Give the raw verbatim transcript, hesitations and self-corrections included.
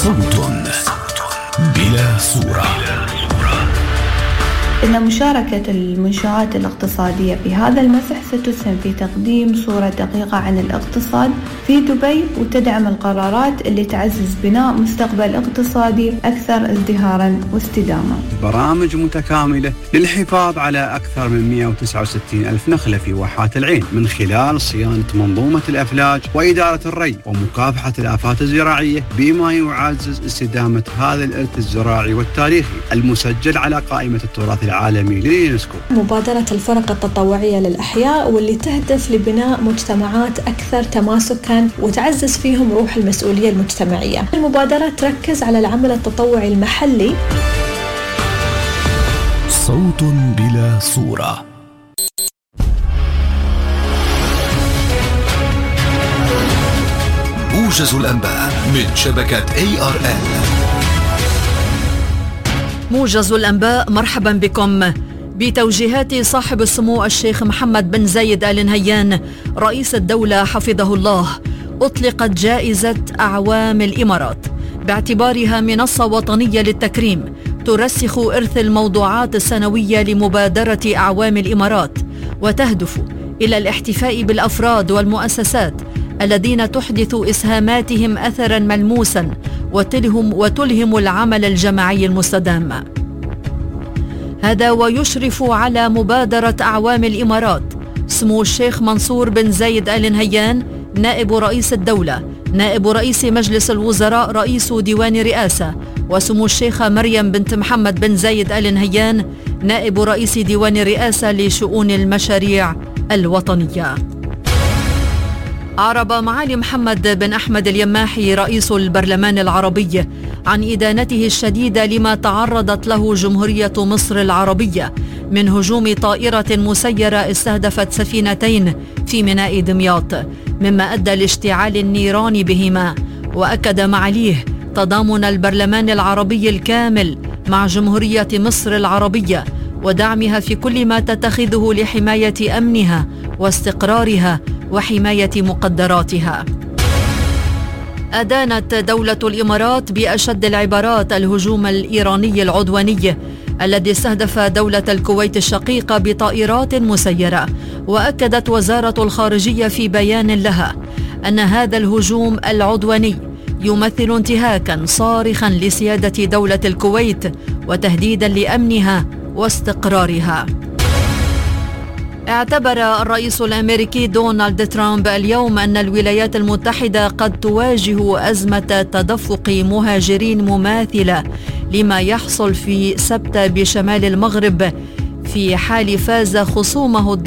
صوت بلا صورة. إن مشاركة المنشآت الاقتصادية في هذا المسح ستسهم في تقديم صورة دقيقة عن الاقتصاد في دبي، وتدعم القرارات اللي تعزز بناء مستقبل اقتصادي أكثر ازدهاراً واستدامة. برامج متكاملة للحفاظ على أكثر من مئة وتسعة وستين ألف نخلة في واحات العين من خلال صيانة منظومة الأفلاج وإدارة الري ومكافحة الآفات الزراعية، بما يعزز استدامة هذا الإرث الزراعي والتاريخي المسجل على قائمة التراث العالمي لليونسكو. مبادرة الفرق التطوعية للأحياء واللي تهدف لبناء مجتمعات أكثر تماسكاً وتعزز فيهم روح المسؤولية المجتمعية. المبادرة تركز على العمل التطوعي المحلي. صوت بلا صورة. موجز الأنباء من شبكة إيه آر إل. موجز الأنباء، مرحبا بكم. بتوجيهات صاحب السمو الشيخ محمد بن زايد آل نهيان رئيس الدولة حفظه الله، أطلقت جائزة أعوام الإمارات باعتبارها منصة وطنية للتكريم ترسخ إرث الموضوعات السنوية لمبادرة أعوام الإمارات، وتهدف إلى الاحتفاء بالأفراد والمؤسسات الذين تحدث إسهاماتهم أثرا ملموسا وتلهم, وتلهم العمل الجماعي المستدام. هذا ويشرف على مبادرة أعوام الإمارات سمو الشيخ منصور بن زايد آل نهيان نائب رئيس الدولة، نائب رئيس مجلس الوزراء، رئيس ديوان رئاسة، وسمو الشيخة مريم بنت محمد بن زايد آل نهيان نائب رئيس ديوان رئاسة لشؤون المشاريع الوطنية. أعرب معالي محمد بن أحمد اليماحي رئيس البرلمان العربي عن إدانته الشديدة لما تعرضت له جمهورية مصر العربية من هجوم طائرة مسيرة استهدفت سفينتين في ميناء دمياط، مما أدى لاشتعال النيران بهما. وأكد معاليه تضامن البرلمان العربي الكامل مع جمهورية مصر العربية ودعمها في كل ما تتخذه لحماية أمنها واستقرارها وحماية مقدراتها. أدانت دولة الإمارات بأشد العبارات الهجوم الإيراني العدواني الذي استهدف دولة الكويت الشقيقة بطائرات مسيرة، وأكدت وزارة الخارجية في بيان لها أن هذا الهجوم العدواني يمثل انتهاكا صارخا لسيادة دولة الكويت وتهديدا لأمنها واستقرارها. اعتبر الرئيس الأمريكي دونالد ترامب اليوم أن الولايات المتحدة قد تواجه أزمة تدفق مهاجرين مماثلة لما يحصل في سبتة بشمال المغرب في حال فاز خصومه